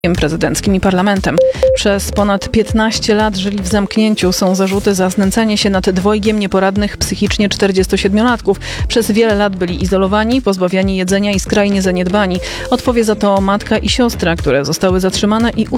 prezydenckim i parlamentem. Przez ponad 15 lat żyli w zamknięciu. Są zarzuty za znęcanie się nad dwojgiem nieporadnych psychicznie 47-latków. Przez wiele lat byli izolowani, pozbawiani jedzenia i skrajnie zaniedbani. Odpowie za to matka i siostra, które zostały zatrzymane i